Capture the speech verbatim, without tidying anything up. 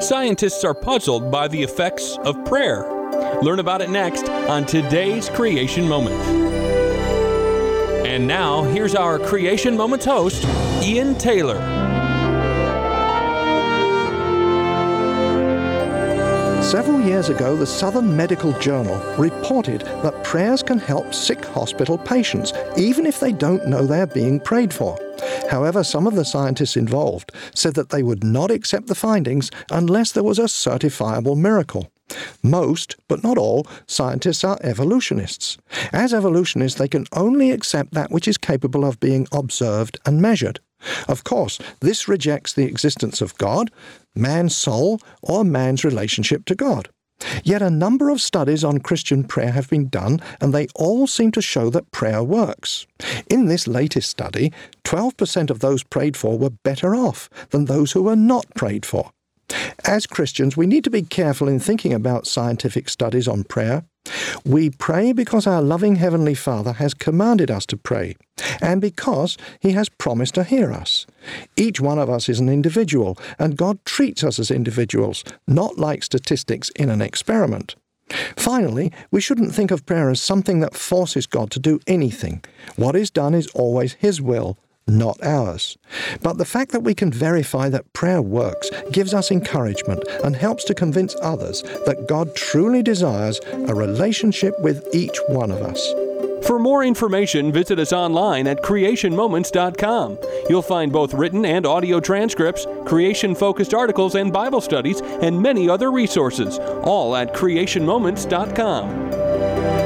Scientists are puzzled by the effects of prayer. Learn about it next on today's Creation Moment. And now, here's our Creation Moments host, Ian Taylor. Several years ago, the Southern Medical Journal reported that prayers can help sick hospital patients, even if they don't know they're being prayed for. However, some of the scientists involved said that they would not accept the findings unless there was a certifiable miracle. Most, but not all, scientists are evolutionists. As evolutionists, they can only accept that which is capable of being observed and measured. Of course, this rejects the existence of God, man's soul, or man's relationship to God. Yet a number of studies on Christian prayer have been done, and they all seem to show that prayer works. In this latest study, twelve percent of those prayed for were better off than those who were not prayed for. As Christians, we need to be careful in thinking about scientific studies on prayer. We pray because our loving Heavenly Father has commanded us to pray, and because He has promised to hear us. Each one of us is an individual, and God treats us as individuals, not like statistics in an experiment. Finally, we shouldn't think of prayer as something that forces God to do anything. What is done is always His will, not ours. But the fact that we can verify that prayer works gives us encouragement and helps to convince others that God truly desires a relationship with each one of us. For more information, visit us online at creation moments dot com. You'll find both written and audio transcripts, creation-focused articles and Bible studies, and many other resources, all at creation moments dot com.